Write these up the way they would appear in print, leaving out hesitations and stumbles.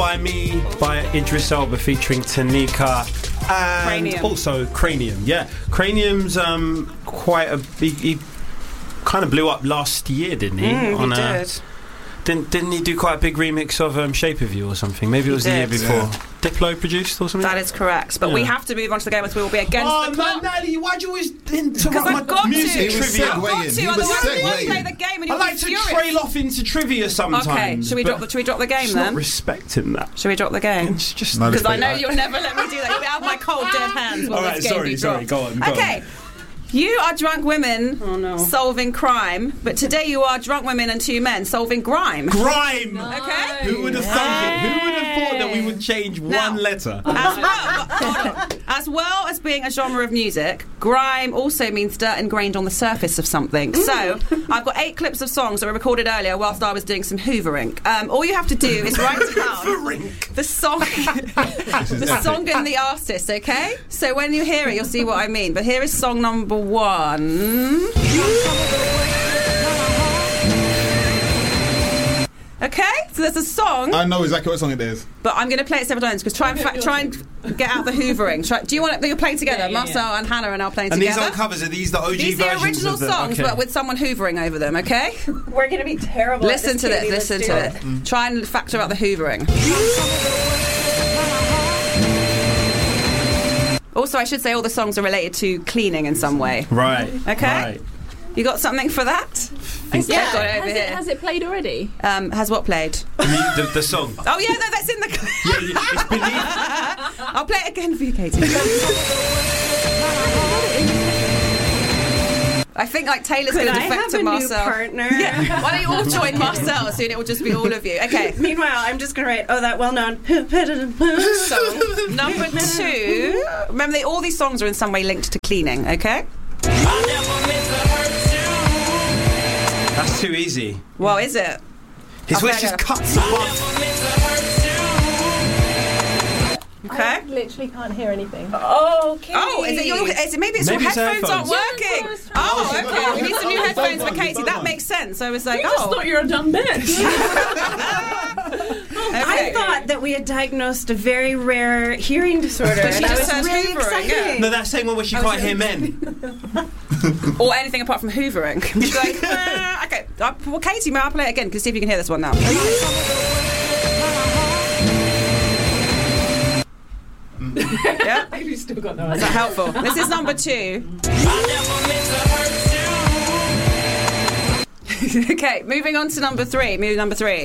by Me by Idris Elba featuring Tanika. And Cranium. Also Cranium, yeah. Cranium's quite a big... He kind of blew up last year, didn't he? He did. Didn't he do quite a big remix of Shape of You or something? Maybe it was the year before. Yeah. Diplo produced or something? That is correct. But we have to move on to the game as we will be against the clock. Natalie, why'd you always interrupt Because I've got music to. trivia? I've got to, otherwise we won't play the game and you'll I like be to furious. trail off into trivia sometimes. Okay, should we drop the game it's then? Not respecting that. Should we drop the game? It's just... Because I know you'll never let me do that. You'll be out of my cold, dead hands while this game be dropped. Go on. Okay. You are drunk women solving crime, but today you are drunk women and two men solving grime. Grime! Okay? Who would have thought it? Who would have thought that we would change one letter? As well as being a genre of music, grime also means dirt ingrained on the surface of something. So, I've got 8 clips of songs that were recorded earlier whilst I was doing some hoovering. All you have to do is write down the song, the song and the artist, okay? So when you hear it, you'll see what I mean. But here is song number 1. Okay, so there's a song. I know exactly what song it is. But I'm going to play it several times because try and get out the hoovering. Do you want you're playing together? Marcel and Hannah are now playing together. And these aren't covers, are these the OG these versions? These are the original songs, but with someone hoovering over them, okay? We're going to be terrible Listen at to this, this, listen to it. Try and factor out the hoovering. Also, I should say all the songs are related to cleaning in some way. Right. Okay? Right. You got something for that? Yeah. Got it over here. Has it played already? Has what played? The song. Oh, yeah, no, that's in the... It's beneath. I'll play it again for you, Katie. I think Taylor's going to defect to Marcel. New partner? Yeah. Why don't you all join Marcel? Soon it will just be all of you. Okay. Meanwhile, I'm just going to write, that well-known song. Number 2. Remember, all these songs are in some way linked to cleaning, okay? That's too easy. Well, is it? His voice just cuts above. Okay. I literally can't hear anything. Okay. Oh, maybe your headphones aren't working. Okay. We need some new headphones for Katie. That makes sense. I was like, I just thought you were a dumb bitch. I thought that we had diagnosed a very rare hearing disorder. But she just says really hoovering. exciting. No, that same one where she can't hear men. Or anything apart from hoovering. She's like, okay. Well, Katie, may I play it again? Because see if you can hear this one now. Yeah? Maybe you still got that one. Is that helpful? This is number 2. Okay, moving on to number 3. Number 3.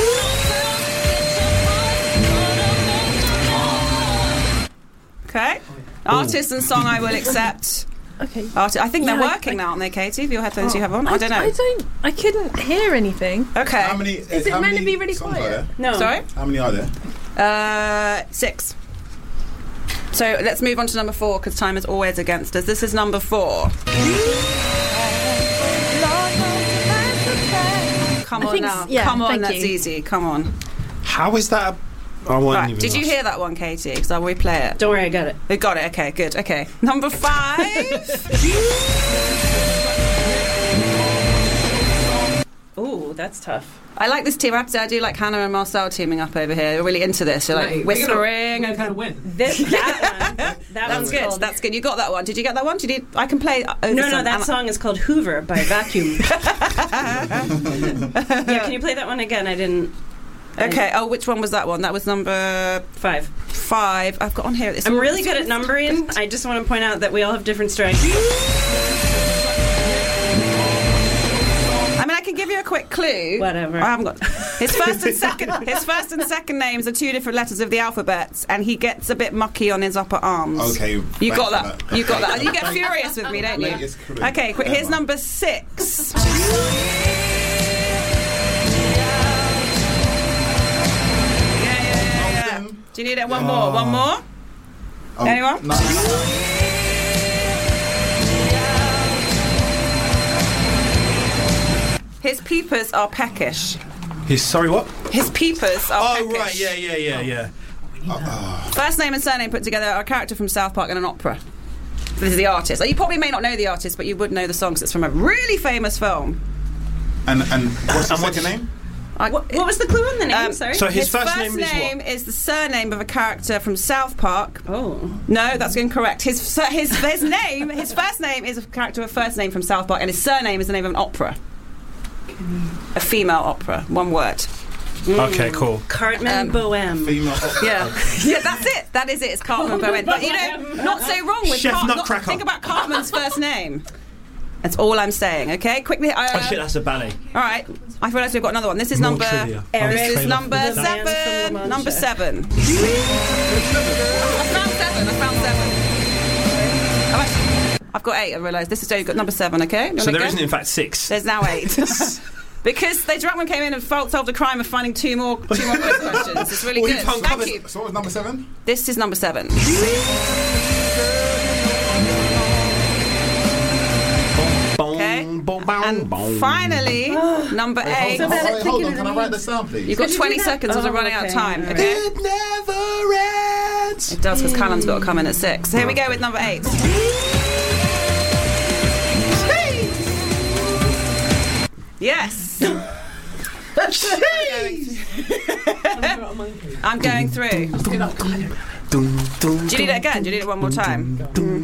Okay. Artist and song I will accept. Okay. I think they're working now, aren't they, Katie? With your headphones you have on? I don't know. I couldn't hear anything. Okay. How many? Is it meant to be really quiet? No. Sorry? How many are there? 6. So let's move on to number 4 because time is always against us. This is number 4. Come on now. Come on, that's easy. Come on. How is that? I won't Right. even Did you ask. hear that one, Katie? Because I'll replay it. Don't worry, I got it. You got it. Okay, good. Okay. Number 5. Ooh, that's tough. I like this team. I have to say, I do like Hannah and Marcel teaming up over here. They're really into this. They're like whispering. We're gonna win. That one. That's good. That's good. You got that one. Did you get that one? I can play over No, that song is called Hoover by Vacuum. Yeah, can you play that one again? I didn't. Okay. Oh, which one was that one? That was number 5. 5. I've got on here. I'm really good at numbering. I just want to point out that we all have different strengths. I mean, I can give you a quick clue. Whatever. I haven't got his first and second. His first and second names are 2 different letters of the alphabet, and he gets a bit mucky on his upper arms. Okay, you got thanks that. for You got that. You get furious with me, don't you? Latest clue Okay, quick. Here's ever. number 6. Yeah. Do you need it? One more. One more. Oh, Anyone? No. His peepers are peckish. Sorry, what? His peepers are Oh, peckish. right. Yeah. First name and surname put together are a character from South Park and an opera. This is the artist. You probably may not know the artist, but you would know the songs. It's from a really famous film. And what's the second name? What was the clue on the name? Sorry. So his first name name is what? is the surname of a character from South Park. Oh. No, that's incorrect. His first name is a character with a first name from South Park, and his surname is the name of an opera. A female opera. One word. Okay, cool. Cartman Bohem. Female. Yeah, yeah, that's it. That is it. It's Cartman Bowen. But not so wrong with Chef Nutcracker. Think about Cartman's first name. That's all I'm saying. Okay, quickly. Oh shit, that's a ballet. All right. I realised we've got another one. This is More number. trivia. This is Trailer. number The man from 7. La Mancha. Number 7. I found 7. I've got 8. I realised this is so you've got number 7. Okay. You So wanna there go? isn't in fact 6. There's now 8. Because the drunk one came in and solved the crime of finding two more quiz questions. It's really Well, good. you've Thank uncovered- you. So what was number 7? This is number 7. Okay. And finally, number 8. Hold on, can I write this down, please? You've got Could you 20 do that? seconds as we're Oh, running out of okay, time. all Okay. It never ends. It does, because Callum's got to come in at 6. So here we go with number 8. Yes. I'm going through. Do you need it again? Do you need it one more time?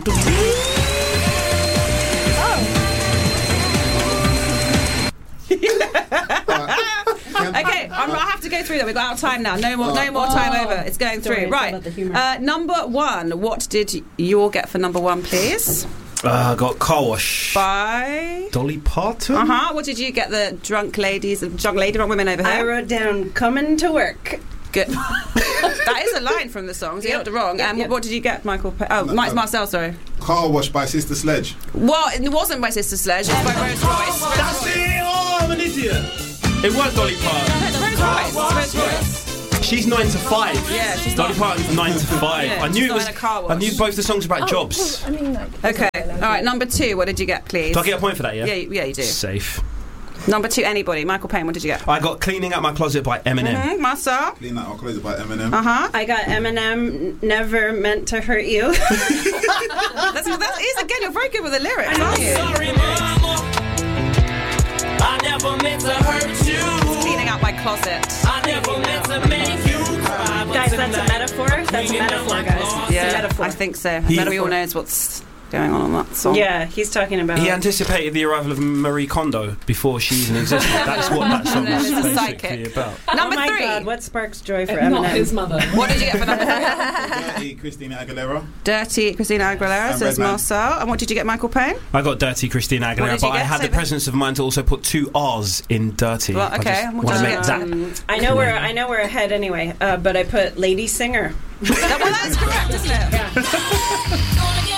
Okay, I have to go through that. We've got out of time now. No more time over. It's going through. Sorry, it's all Right. about the humour. Number 1. What did you all get for number 1, please? I got Car Wash. By. Dolly Parton? What did you get? The drunk lady, drunk women over I here. wrote down coming to work. Good. That is a line from the song, so you got it wrong. Yep. What did you get, Michael? Mike Marcel, sorry. Car Wash by Sister Sledge. Well, it wasn't by Sister Sledge, it was by Rose Royce. That's it! Oh, I'm an idiot. It was Dolly Parton. No, it's Rose Royce. She's 9 to 5. Yeah, she's Dolly not- Parton's 9 to 5. Yeah, I knew she's it not was. in a car I wash. knew both the songs were about jobs. I mean, like. Okay, all right, number 2, what did you get, please? Do I get a point for that? Yeah. Yeah, you do. Safe. Number 2, anybody. Michael Payne, what did you get? I got Cleaning Out My Closet by Eminem. Marcel? Clean Out Our Closet by Eminem. I got Eminem, Never Meant to Hurt You. That is, again, you're very good with the lyrics, aren't you? Sorry, mama. I never meant to hurt you. Cleaning out my closet. I never meant to make you cry. Guys, that's a metaphor. That's a metaphor, guys. It's a metaphor. I think so. He- Nobody all knows what's going on that song. Yeah, he's talking about. He anticipated the arrival of Marie Kondo before she even existed. That's what that song And was then there's a basically psychic. about. Number oh my 3. God, what sparks joy for Not Eminem? his mother. What did you get for number 3? Dirty Christina Aguilera. Dirty Christina Aguilera, And says Redman. Marcel. And what did you get, Michael Payne? I got Dirty Christina What Aguilera, did but you I get, had the Saban? presence of mind to also put 2 R's in Dirty. Well, okay, I and just what want did to you make get? that. I know we're ahead anyway, but I put Lady Singer. Well, that's correct, isn't it?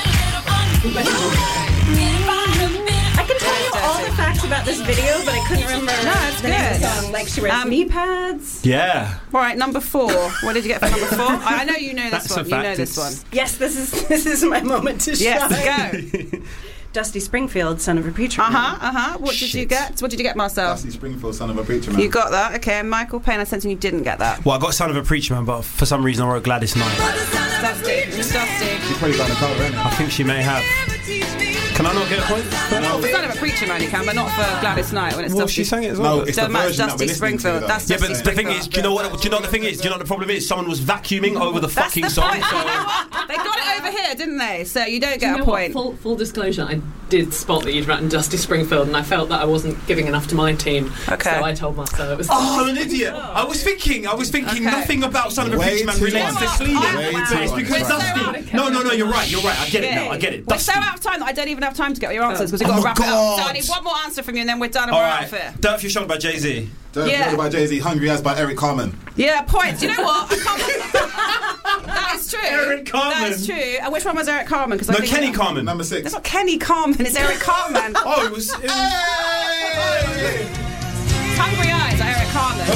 I can tell you all the facts about this video, but I couldn't remember it's the name of the good. song. Like she wears knee pads. Yeah. All right, number 4. What did you get for number 4? I know you know this That's one. a You know fact, this it's- one. Yes, this is my moment to shine. Yes, go. Dusty Springfield, son of a preacher man. What did you Shit. get? What did you get, Marcel? Dusty Springfield, son of a preacher man. You got that. Okay, and Michael Payne, I sense you didn't get that. Well, I got Son of a Preacher Man, but for some reason I wrote Gladys Knight. Dusty. It's Dusty. She's probably done a cover, isn't I think she may have. Can I not get a point? Oh, for Son of a Preacher Man you can, but not for Gladys Knight when it's Well, Dusty. she sang it as No, well. it's Don't the match version that Dusty we're listening to, Springfield. though. That's Yeah, Dusty but the thing is, Springfield. do you know what? Do you know what the thing is? Do you know what the problem is? Someone was vacuuming over the That's fucking the song. point. So They got it over here, didn't they? So you don't Do you get know a point. what? Full disclosure, I did spot that you'd written Dusty Springfield, and I felt that I wasn't giving enough to my team. Okay. So I told myself it was. Oh, I'm an idiot. I was thinking Okay. nothing about Son of a Way Preacher Man too relates much. to Sleeping. Way too But it's much. because We're so Dusty. No, you're right. I get it now. I get it. We're so Dusty. out of time that I don't even have time to get your answers because we've got Oh to my wrap it up. So I God. need one more answer from you and then we're done and All we're right. out of here. Dirt for Your Shoulder by Jay-Z. Dirty Yeah. by Jay-Z, Hungry As by Eric Carmen. Yeah, points. You know what? I can't That is true. Eric Carmen. That is true. And which one was Eric Carmen? Because No, Kenny Carmen. Number 6. It's not Kenny Carmen, it's Eric Carmen. Oh, it was. Hungry Eyes by Eric Carmen.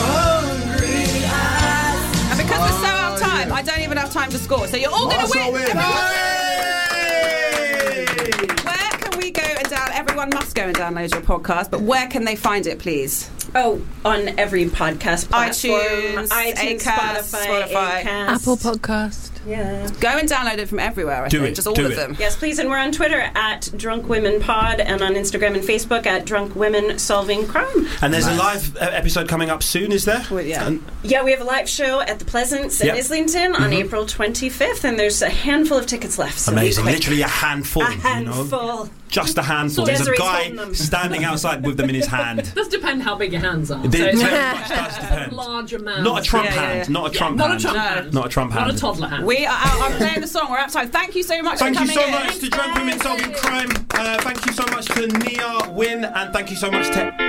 And because we're so out of time, I don't even have time to score. So you're all going to Marshall win. wins. Where can we go and download? Everyone must go and download your podcast, but where can they find it, please? Oh, on every podcast platform. iTunes, Acast, Spotify. Acast. Apple Podcast. Yeah. Go and download it from everywhere, I think. Just all of them. Yes, please. And we're on Twitter at Drunk Women Pod and on Instagram and Facebook at Drunk Women Solving Crime. And there's a live episode coming up soon, is there? Well, yeah. Yeah, we have a live show at the Pleasance in Islington on April 25th, and there's a handful of tickets left. So amazing. Literally a handful. A handful. You know? Just a handful. There's a guy standing outside with them in his hand. It does depend how big your hands are. It very much does depend. Large amount. Not a Trump hand. Not a Trump hand. Not a Trump hand. Not a toddler hand. We are out. I'm playing the song. We're outside. Thank you so much for coming in. Thank you so much to Drunk Women Solving Crime. Thank you so much to Nia Wynn, and thank you so much to